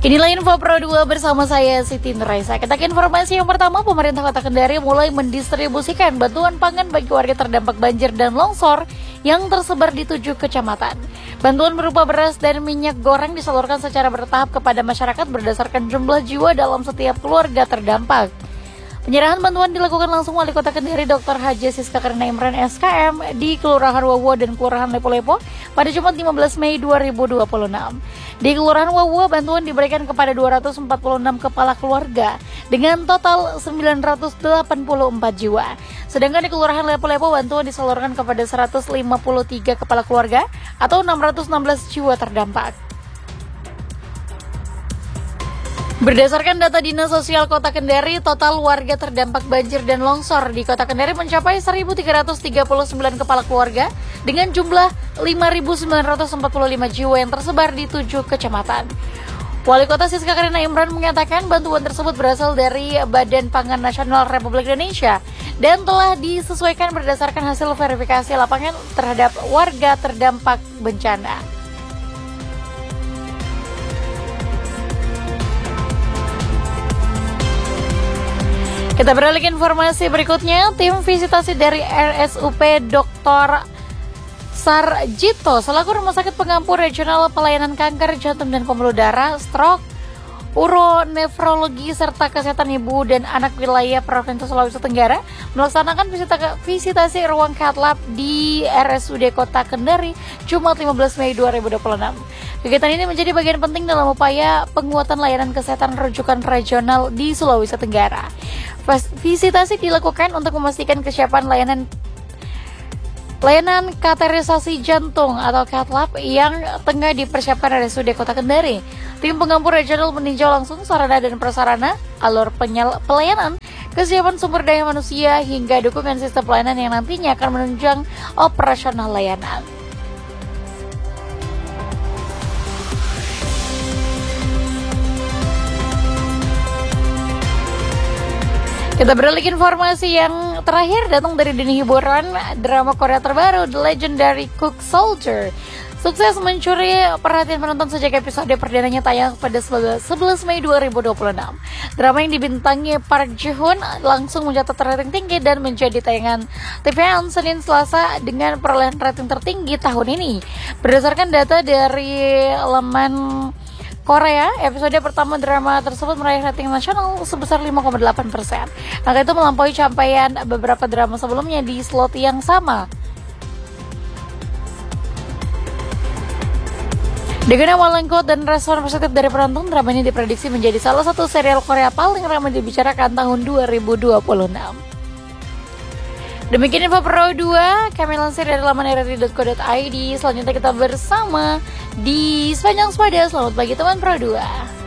Inilah info Pro 2 bersama saya Siti Nuraisa. Kita ke informasi yang pertama, pemerintah Kota Kendari mulai mendistribusikan bantuan pangan bagi warga terdampak banjir dan longsor yang tersebar di 7 kecamatan. Bantuan berupa beras dan minyak goreng disalurkan secara bertahap kepada masyarakat berdasarkan jumlah jiwa dalam setiap keluarga terdampak. Penyerahan bantuan dilakukan langsung Wali Kota Kendari Dr. Haji Siska Karina Imran SKM di Kelurahan Wawo dan Kelurahan Lepo-Lepo pada Jumat 15 Mei 2026. Di Kelurahan Wawo, bantuan diberikan kepada 246 kepala keluarga dengan total 984 jiwa. Sedangkan di Kelurahan Lepo-Lepo, bantuan disalurkan kepada 153 kepala keluarga atau 616 jiwa terdampak. Berdasarkan data Dinas Sosial Kota Kendari, total warga terdampak banjir dan longsor di Kota Kendari mencapai 1.339 kepala keluarga dengan jumlah 5.945 jiwa yang tersebar di 7 kecamatan. Wali Kota Siska Karina Imran mengatakan bantuan tersebut berasal dari Badan Pangan Nasional Republik Indonesia dan telah disesuaikan berdasarkan hasil verifikasi lapangan terhadap warga terdampak bencana. Kita beralih ke informasi berikutnya. Tim visitasi dari RSUP Dr. Sarjito selaku Rumah Sakit Pengampu Regional Pelayanan Kanker, Jantung dan Pembuluh Darah, Stroke, Uronefrologi serta Kesehatan Ibu dan Anak Wilayah Provinsi Sulawesi Tenggara melaksanakan visitasi ruang cath lab di RSUD Kota Kendari Jumat 15 Mei 2026. Kegiatan ini menjadi bagian penting dalam upaya penguatan layanan kesehatan rujukan regional di Sulawesi Tenggara. Visitasi dilakukan untuk memastikan kesiapan layanan kateterisasi jantung atau cath lab yang tengah dipersiapkan RSUD Kota Kendari. Tim pengampu regional meninjau langsung sarana dan prasarana, alur pelayanan, kesiapan sumber daya manusia hingga dukungan sistem pelayanan yang nantinya akan menunjang operasional layanan. Kita beralih ke informasi yang terakhir datang dari dunia hiburan. Drama Korea terbaru The Legendary Cook Soldier sukses mencuri perhatian penonton sejak episode perdananya tayang pada 11 Mei 2026. Drama yang dibintangi Park Ji-hoon langsung mencatat rating tinggi dan menjadi tayangan TVN Senin Selasa dengan perolehan rating tertinggi tahun ini. Berdasarkan data dari elemen Korea, episode pertama drama tersebut meraih rating nasional sebesar 5,8%. Angka itu melampaui capaian beberapa drama sebelumnya di slot yang sama. Dengan awal lengkot dan respon positif dari penonton, drama ini diprediksi menjadi salah satu serial Korea paling ramai dibicarakan tahun 2026. Demikian info Pro 2, kami lansir dari laman rri.co.id. Selanjutnya kita bersama di Sepanjang Sepeda. Selamat pagi teman Pro 2.